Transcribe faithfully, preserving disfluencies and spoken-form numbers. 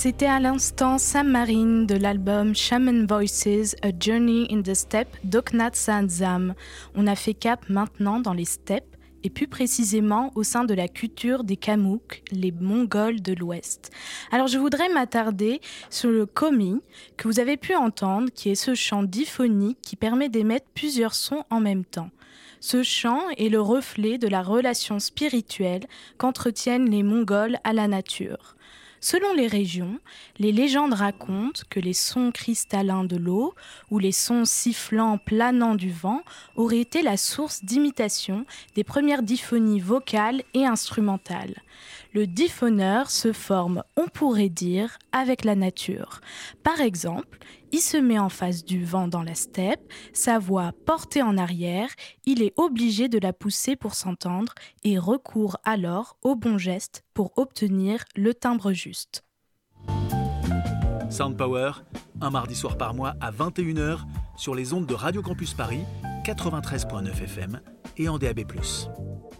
C'était à l'instant Sam Marine de l'album Shaman Voices, A Journey in the Steppe d'Oknat Saanzam. On a fait cap maintenant dans les steppes et plus précisément au sein de la culture des Kamouks, les Mongols de l'Ouest. Alors je voudrais m'attarder sur le komi que vous avez pu entendre, qui est ce chant diphonique qui permet d'émettre plusieurs sons en même temps. Ce chant est le reflet de la relation spirituelle qu'entretiennent les Mongols à la nature. Selon les régions, les légendes racontent que les sons cristallins de l'eau ou les sons sifflants planants du vent auraient été la source d'imitation des premières diphonies vocales et instrumentales. Le diphoneur se forme, on pourrait dire, avec la nature. Par exemple, il se met en face du vent dans la steppe, sa voix portée en arrière, il est obligé de la pousser pour s'entendre et recourt alors au bon geste pour obtenir le timbre juste. Sound Power, un mardi soir par mois à vingt et une heures sur les ondes de Radio Campus Paris, quatre-vingt-treize virgule neuf F M et en D A B plus.